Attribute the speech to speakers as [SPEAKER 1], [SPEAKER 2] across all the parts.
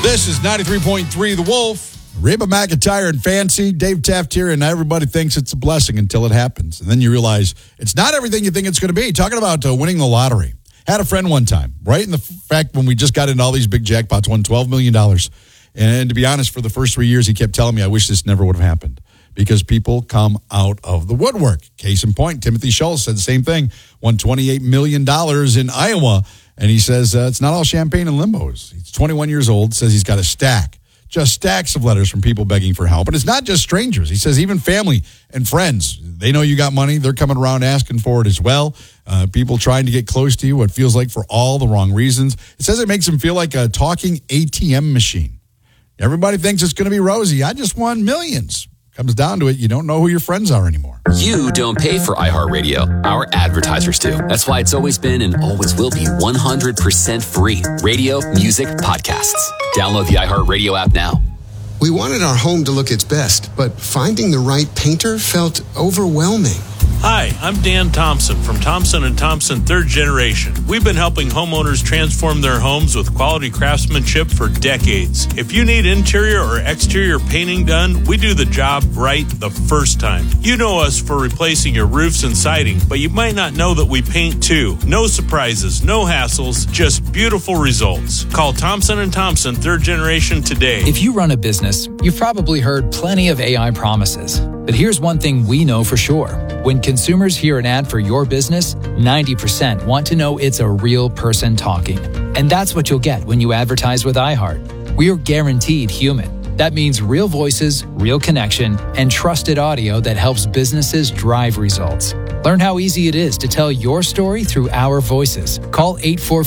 [SPEAKER 1] This is 93.3 The Wolf.
[SPEAKER 2] Reba McEntire and Fancy, Dave Taft here, and everybody thinks it's a blessing until it happens. And then you realize it's not everything you think it's going to be. Talking about winning the lottery. Had a friend one time, right in the fact when we just got into all these big jackpots, won $12 million. And to be honest, for the first 3 years, he kept telling me, I wish this never would have happened. Because people come out of the woodwork. Case in point, Timothy Schultz said the same thing. Won $28 million in Iowa. And he says it's not all champagne and limos. He's 21 years old, says he's got a stack. Just stacks of letters from people begging for help. And it's not just strangers. He says even family and friends, they know you got money. They're coming around asking for it as well. People trying to get close to you, what feels like for all the wrong reasons. It says it makes him feel like a talking ATM machine. Everybody thinks it's going to be rosy. I just won millions. Comes down to it, you don't know who your friends are anymore.
[SPEAKER 3] You don't pay for iHeartRadio. Our advertisers do. That's why it's always been and always will be 100% free. Radio, music, podcasts. Download the iHeartRadio app now.
[SPEAKER 4] We wanted our home to look its best, but finding the right painter felt overwhelming.
[SPEAKER 5] Hi, I'm Dan Thompson from Thompson & Thompson Third Generation. We've been helping homeowners transform their homes with quality craftsmanship for decades. If you need interior or exterior painting done, we do the job right the first time. You know us for replacing your roofs and siding, but you might not know that we paint too. No surprises, no hassles, just beautiful results. Call Thompson & Thompson Third Generation today.
[SPEAKER 6] If you run a business, you've probably heard plenty of AI promises. But here's one thing we know for sure. When consumers hear an ad for your business, 90% want to know it's a real person talking. And that's what you'll get when you advertise with iHeart. We're guaranteed human. That means real voices, real connection, and trusted audio that helps businesses drive results. Learn how easy it is to tell your story through our voices. Call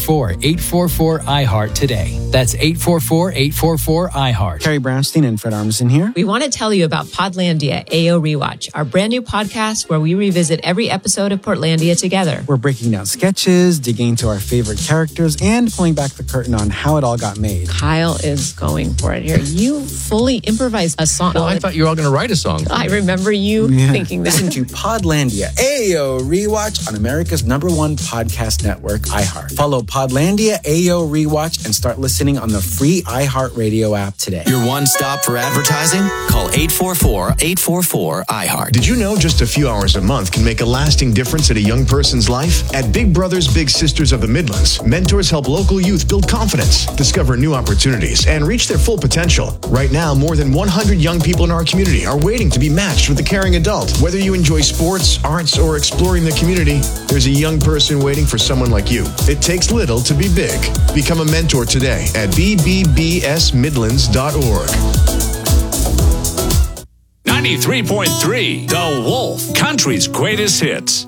[SPEAKER 6] 844-844-iHeart today. That's 844-844-iHeart.
[SPEAKER 7] Carrie Brownstein and Fred Armisen here.
[SPEAKER 8] We want to tell you about Podlandia AO Rewatch, our brand new podcast where we revisit every episode of Portlandia together.
[SPEAKER 7] We're breaking down sketches, digging into our favorite characters, and pulling back the curtain on how it all got made.
[SPEAKER 8] Kyle is going for it here. You fully improvised a song.
[SPEAKER 9] Well, I thought you were all going to write a song.
[SPEAKER 8] I remember you thinking that.
[SPEAKER 7] Listen to Podlandia AO Rewatch on America's #1 podcast network, iHeart. Follow Podlandia AO Rewatch and start listening on the free iHeartRadio app today.
[SPEAKER 3] Your one stop for advertising? Call 844-844-iHeart.
[SPEAKER 10] Did you know just a few hours a month can make a lasting difference in a young person's life? At Big Brothers Big Sisters of the Midlands, mentors help local youth build confidence, discover new opportunities, and reach their full potential. Right now, more than 100 young people in our community are waiting to be matched with a caring adult. Whether you enjoy sports, arts, or exploring the community, there's a young person waiting for someone like you. It takes little to be big. Become a mentor today at bbbsmidlands.org.
[SPEAKER 11] 93.3 The Wolf, country's greatest hits.